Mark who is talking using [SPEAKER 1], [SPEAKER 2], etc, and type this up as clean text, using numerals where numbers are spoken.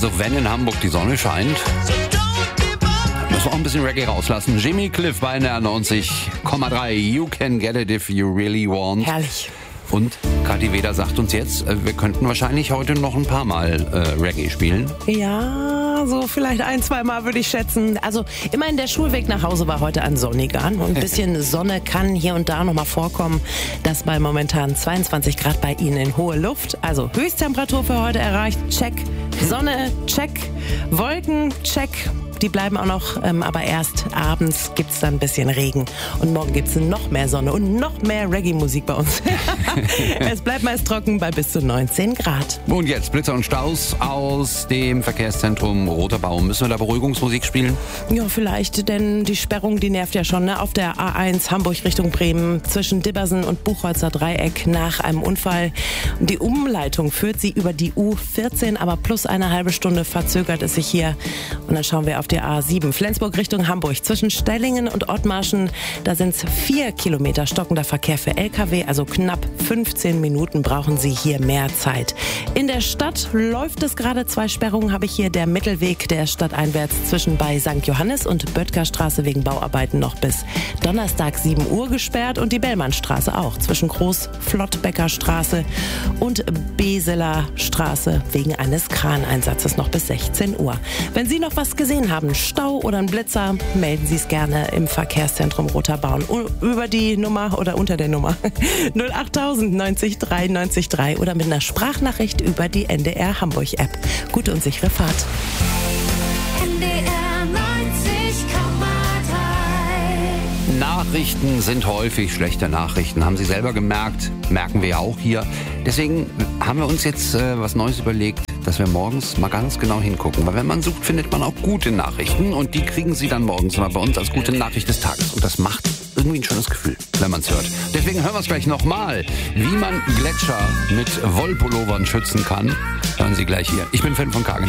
[SPEAKER 1] Also wenn in Hamburg die Sonne scheint, müssen wir auch ein bisschen Reggae rauslassen. Jimmy Cliff bei NDR 90,3. You can get it if you really want.
[SPEAKER 2] Herrlich.
[SPEAKER 1] Und Kathi Weder sagt uns jetzt, wir könnten wahrscheinlich heute noch ein paar Mal Reggae spielen.
[SPEAKER 2] Ja, so vielleicht 1-2 Mal würde ich schätzen. Also immerhin der Schulweg nach Hause war heute ein sonniger. Und ein bisschen Sonne kann hier und da noch mal vorkommen. Das bei momentan 22 Grad bei Ihnen in hohe Luft. Also Höchsttemperatur für heute erreicht. Check. Sonne, check. Wolken, check. Die bleiben auch noch, aber erst abends gibt's dann ein bisschen Regen. Und morgen gibt's noch mehr Sonne und noch mehr Reggae-Musik bei uns. Es bleibt meist trocken bei bis zu 19 Grad.
[SPEAKER 1] Und jetzt Blitzer und Staus aus dem Verkehrszentrum Roter Baum. Müssen wir da Beruhigungsmusik spielen?
[SPEAKER 2] Ja, vielleicht, denn die Sperrung, die nervt ja schon, ne? Auf der A1 Hamburg Richtung Bremen zwischen Dibbersen und Buchholzer Dreieck nach einem Unfall. Die Umleitung führt sie über die U14, aber plus eine halbe Stunde verzögert es sich hier. Und dann schauen wir auf die A7 Flensburg Richtung Hamburg zwischen Stellingen und Ottmarschen. Da sind es 4 Kilometer stockender Verkehr für LKW, also knapp 15 Minuten brauchen Sie hier mehr Zeit. In der Stadt läuft es gerade 2 Sperrungen, habe ich hier der Mittelweg der stadteinwärts zwischen bei St. Johannes und Böttgerstraße wegen Bauarbeiten noch bis Donnerstag 7 Uhr gesperrt und die Bellmannstraße auch zwischen Groß-Flottbecker-Straße und Beseler Straße wegen eines Kraneinsatzes noch bis 16 Uhr. Wenn Sie noch was gesehen haben, Stau oder ein Blitzer, melden Sie es gerne im Verkehrszentrum Roter Baum über die Nummer oder unter der Nummer 08000 90 3 90 3 oder mit einer Sprachnachricht über die NDR Hamburg App. Gute und sichere Fahrt.
[SPEAKER 3] NDR 90,3.
[SPEAKER 1] Nachrichten sind häufig schlechte Nachrichten. Haben Sie selber gemerkt, merken wir ja auch hier. Deswegen haben wir uns jetzt was Neues überlegt, dass wir morgens mal ganz genau hingucken. Weil wenn man sucht, findet man auch gute Nachrichten und die kriegen Sie dann morgens mal bei uns als gute Nachricht des Tages. Und das macht irgendwie ein schönes Gefühl, wenn man es hört. Deswegen hören wir es gleich nochmal. Wie man Gletscher mit Wollpullovern schützen kann, hören Sie gleich hier. Ich bin Fan von Kagen.